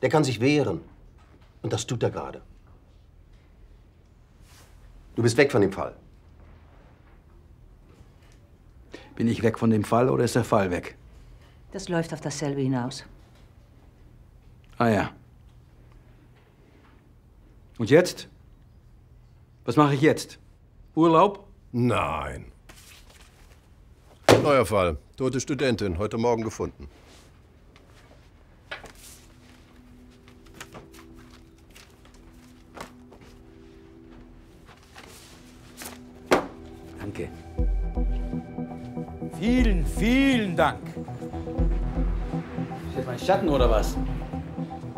Der kann sich wehren. Und das tut er gerade. Du bist weg von dem Fall. Bin ich weg von dem Fall oder ist der Fall weg? Das läuft auf dasselbe hinaus. Ah ja. Und jetzt? Was mache ich jetzt? Urlaub? Nein. Neuer Fall. Tote Studentin, heute Morgen gefunden. Danke. Vielen, vielen Dank. Ist das mein Schatten oder was?